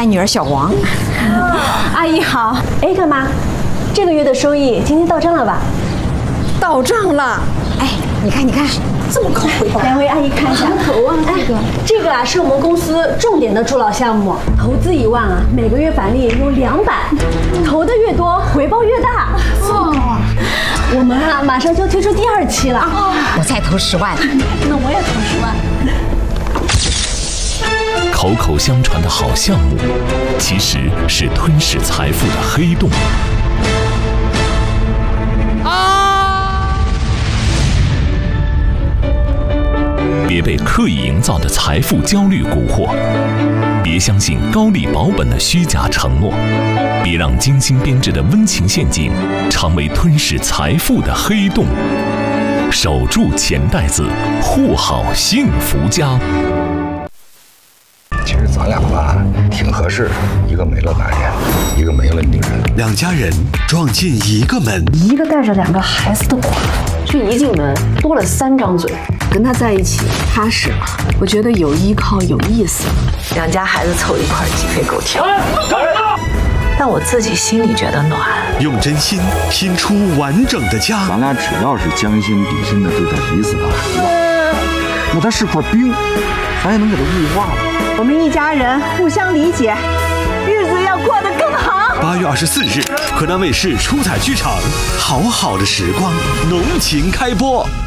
干女儿小王。 阿姨好。哎，干妈，这个月的收益今天到账了吧？ 到账了。哎，你看，这么高回报。 两位阿姨看一下。 头啊， 这个啊是我们公司重点的助老项目，投资1万啊，每个月返利有200，投的越多，回报越大。 哦， 我们啊马上就要推出第2期了。 我再投10万。 那我也投10万。 口口相传的好项目，其实是吞噬财富的黑洞。别被刻意营造的财富焦虑蛊惑，别相信高利保本的虚假承诺，别让精心编织的温情陷阱成为吞噬财富的黑洞。守住钱袋子，护好幸福家。 其实咱俩吧挺合适，一个没了男人，一个没了女人， 两家人撞进一个门， 一个带着2个孩子的寡妇，却一进门多了3张嘴。跟他在一起踏实了，我觉得有依靠有意思。2家孩子凑一块鸡飞狗跳，但我自己心里觉得暖。 用真心拼出完整的家。 咱俩只要是将心比心的对待彼此的孩子，那他是块冰，咱也能给他雾化了。 我们一家人互相理解，日子要过得更好。 8月24日，河南卫视出彩剧场《好好的时光》浓情开播。